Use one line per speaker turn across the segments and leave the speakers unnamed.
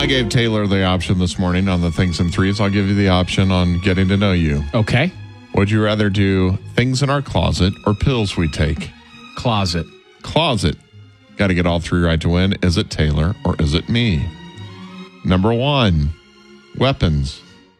I gave Taylor the option this morning on the things in threes. I'll give you the option on getting to know you.
Okay.
Would you rather do things in our closet or pills we take?
Closet.
Closet. Got to get all three right to win. Is it Taylor or is it me? Number one, weapons.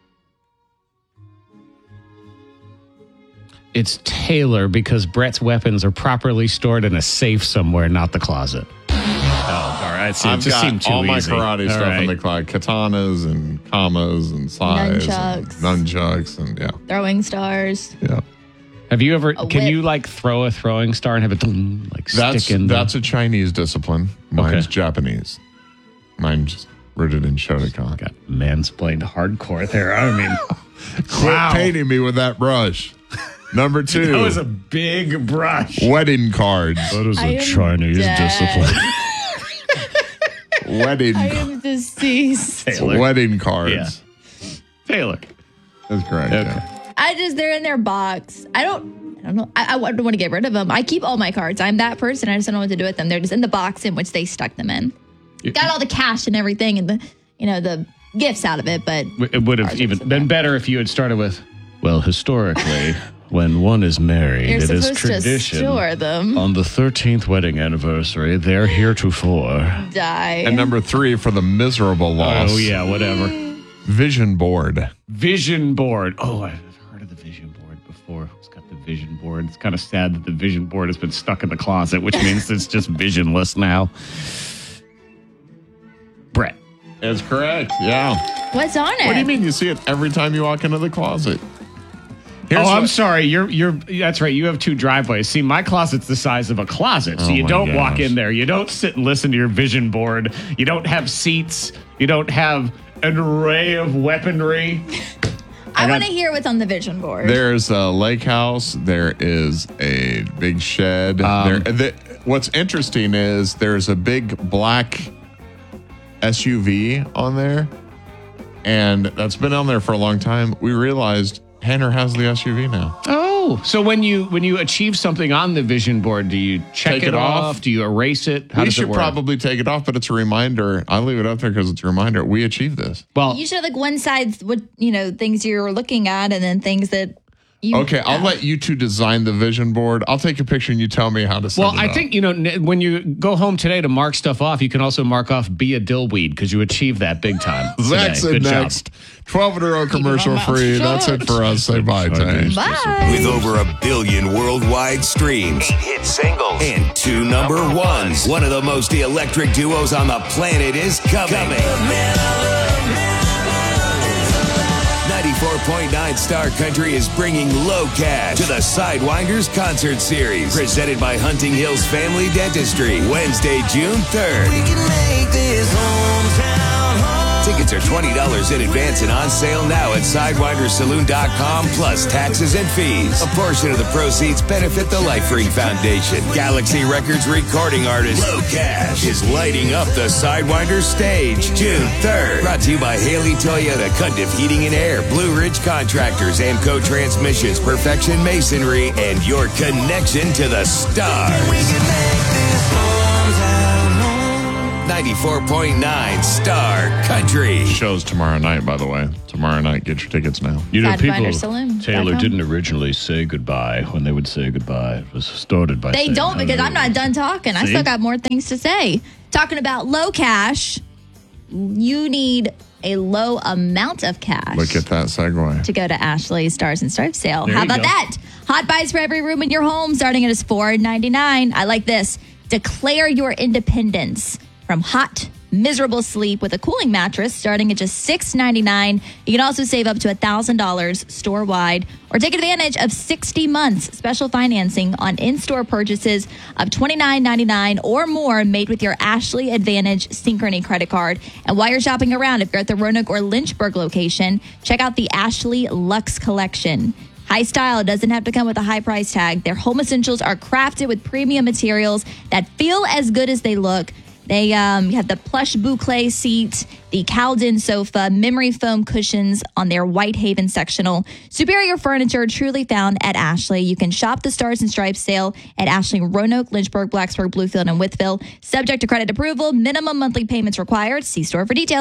It's Taylor because Brett's weapons are properly stored in a safe somewhere, not the closet. Oh, all right. See,
I've
just
got
seemed too
all my
easy.
karate
All
stuff
right.
in the closet. Katanas and kamas and sais.
Nunchucks.
And yeah.
Throwing stars.
Yeah.
Have you ever,
A
can
whip.
you like throw a throwing star and have it stick in?
That's a Chinese discipline. Mine's
Okay.
Japanese. Mine's just rooted in Shotokan.
Got mansplained hardcore there. I mean,
Quit painting me with that brush. Number two.
that was a big brush.
Wedding cards.
That is
I am dead.
Wedding,
I am deceased.
Taylor.
wedding cards.
Yeah. Taylor.
That's correct.
Okay.
Yeah.
They're in their box. I don't know. I don't want to get rid of them. I keep all my cards. I'm that person. I just don't know what to do with them. They're just in the box in which they stuck them in. Got all the cash and everything and the gifts out of it, but
It would have even been better if you had started with, well, historically, when one is married,
you're
it is
supposed to
tradition.
store them.
On the 13th wedding anniversary, they're heretofore.
Die.
And number three for the miserable loss.
Oh, yeah, whatever.
Vision board.
Vision board. Oh, I've heard of the vision board before. Who's got the vision board? It's kind of sad that the vision board has been stuck in the closet, which means it's just visionless now. Brett.
That's correct. Yeah.
What's on it?
What do you mean? You see it every time you walk into the closet. Here's
I'm
what-
sorry. You're. That's right. You have two driveways. See, my closet's the size of a closet, so
Oh
you
my
don't walk
gosh.
in there. You don't sit and listen to your vision board. You don't have seats. You don't have an array of weaponry.
I want to hear what's on the vision board.
There's a lake house. There is a big shed. What's interesting is there's a big black SUV on there, and that's been on there for a long time. We realized Henner has the SUV now.
Oh, so when you achieve something on the vision board, do you check
Take
it
it
off?
off?
Do you erase it? How
We
does it
should
work?
probably take it off, but it's a reminder. I leave it up there because it's a reminder. We achieved this.
Well,
You should have like one side, what things you're looking at, and then things that you.
Okay, I'll let you two design the vision board. I'll take a picture and you tell me how to set it
I
up.
think, when you go home today to mark stuff off, you can also mark off be a dillweed because you achieved that big time.
Zach's
today.
in
Good job.
next. 12 in a row
Keeping
commercial
my mouth
free. That's it
shut.
for us. Say bye, Tay.
Bye.
With over 1 billion worldwide streams, 8 hit singles, and 2 number ones, one of the most electric duos on the planet is coming. 94.9 Star Country is bringing Low Cash to the Sidewinders Concert Series, presented by Hunting Hills Family Dentistry, Wednesday, June 3rd. We can make this hometown home. Tickets are $20 in advance and on sale now at SidewindersSaloon.com plus taxes and fees. A portion of the proceeds benefit the Lifeline Foundation. Galaxy Records recording artist Low Cash is lighting up the Sidewinders stage June 3rd. Brought to you by Haley Toyota, Cundiff Heating and Air, Blue Ridge Contractors, Amco Transmissions, Perfection Masonry, and your connection to the stars. We can make this hometown home. 94.9 Star Country.
Show's tomorrow night, by the way. Tomorrow night. Get your tickets now.
SidewinderSaloon.com.
Taylor didn't originally say goodbye when they would say goodbye. It was started by
They
saying
don't because
hello.
I'm not done talking. I
See?
still got more things to say. Talking about low cash, you need a low amount of cash
Look at that segue.
to go to Ashley's Stars and Stripes sale.
There
How
you
about
go.
that? Hot buys for every room in your home starting at just $4.99. I like this. Declare your independence from hot, miserable sleep with a cooling mattress starting at just $6.99. You can also save up to $1,000 store-wide or take advantage of 60 months special financing on in-store purchases of $29.99 or more made with your Ashley Advantage Synchrony credit card. And while you're shopping around, if you're at the Roanoke or Lynchburg location, check out the Ashley Luxe Collection. High style doesn't have to come with a high price tag. Their home essentials are crafted with premium materials that feel as good as they look. They have the plush boucle seat, the Caldin sofa, memory foam cushions on their Whitehaven sectional. Superior furniture truly found at Ashley. You can shop the Stars and Stripes sale at Ashley, Roanoke, Lynchburg, Blacksburg, Bluefield, and Wytheville. Subject to credit approval. Minimum monthly payments required. See store for details.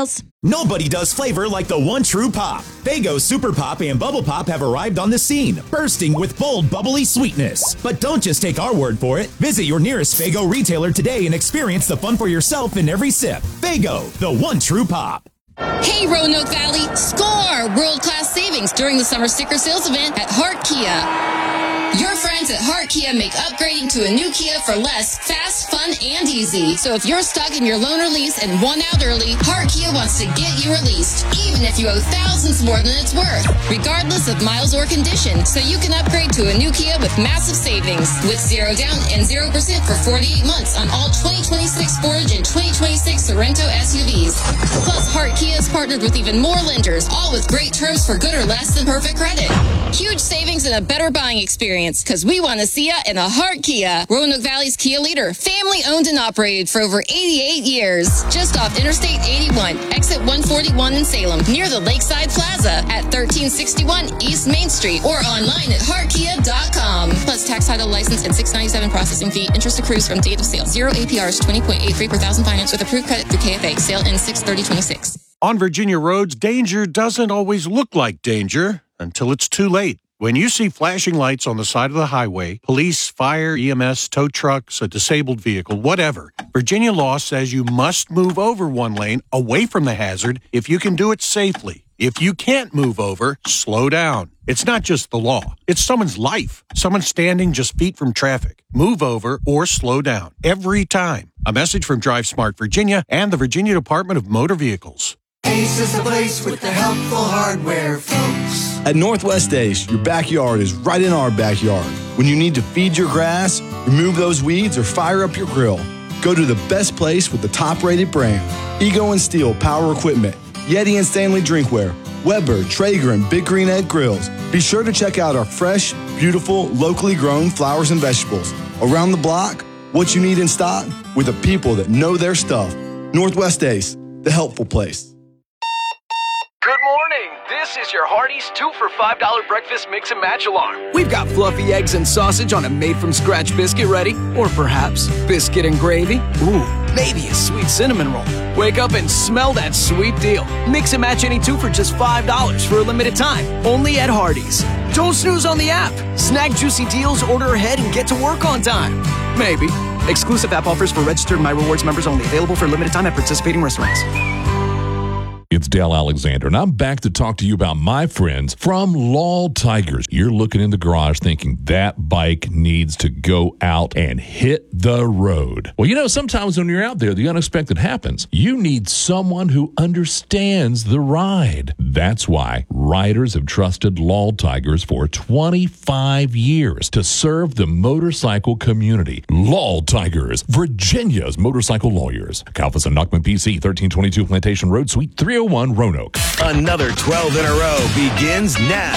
Nobody does flavor like the one true pop. Faygo Super Pop and Bubble Pop have arrived on the scene, bursting with bold, bubbly sweetness. But don't just take our word for it. Visit your nearest Faygo retailer today and experience the fun for yourself in every sip. Faygo, the one true pop.
Hey, Roanoke Valley, score world-class savings during the summer sticker sales event at Hart Kia. Your friends at Hart Kia make upgrading to a new Kia for less, fast, fun, and easy. So if you're stuck in your loan or lease and want out early, Hart Kia wants to get you released, even if you owe thousands more than it's worth, regardless of miles or condition. So you can upgrade to a new Kia with massive savings, with 0 down and 0% for 48 months on all 2026 Sportage and 2026 Sorento SUVs. Plus, Hart Kia is partnered with even more lenders, all with great terms for good or less than perfect credit. Huge savings and a better buying experience, because we want to see ya in a Hart Kia. Roanoke Valley's Kia leader, family owned and operated for over 88 years. Just off Interstate 81, exit 141 in Salem, near the Lakeside Plaza at 1361 East Main Street, or online at heartkia.com. Plus tax, title, license, and $6.97 processing fee. Interest accrues from date of sale. 0 APRs, 20.83 per thousand finance with approved credit through KFA. Sale ends 6/30/26.
On Virginia roads, danger doesn't always look like danger until it's too late. When you see flashing lights on the side of the highway, police, fire, EMS, tow trucks, a disabled vehicle, whatever, Virginia law says you must move over one lane away from the hazard if you can do it safely. If you can't move over, slow down. It's not just the law. It's someone's life. Someone standing just feet from traffic. Move over or slow down. Every time. A message from Drive Smart Virginia and the Virginia Department of Motor Vehicles.
Ace is the place with the helpful hardware, folks.
At Northwest Ace, your backyard is right in our backyard. When you need to feed your grass, remove those weeds, or fire up your grill, go to the best place with the top-rated brand. Ego and Steel Power Equipment, Yeti and Stanley Drinkware, Weber, Traeger, and Big Green Egg Grills. Be sure to check out our fresh, beautiful, locally grown flowers and vegetables. Around the block, what you need in stock, with the people that know their stuff. Northwest Ace, the helpful place.
Good morning. This is your Hardee's 2 for $5 breakfast mix and match alarm. We've got fluffy eggs and sausage on a made-from-scratch biscuit ready, or perhaps biscuit and gravy. Ooh, maybe a sweet cinnamon roll. Wake up and smell that sweet deal. Mix and match any 2 for just $5 for a limited time, only at Hardee's. Don't snooze on the app. Snag juicy deals, order ahead, and get to work on time. Maybe. Exclusive app offers for registered My Rewards members only. Available for a limited time at participating restaurants.
It's Dale Alexander, and I'm back to talk to you about my friends from Lal Tigers. You're looking in the garage thinking that bike needs to go out and hit the road. Well, you know, sometimes when you're out there, the unexpected happens. You need someone who understands the ride. That's why riders have trusted Lal Tigers for 25 years to serve the motorcycle community. Lal Tigers, Virginia's motorcycle lawyers. Kalfas and Nachman PC, 1322 Plantation Road, Suite 301, Roanoke.
Another 12 in a row begins now.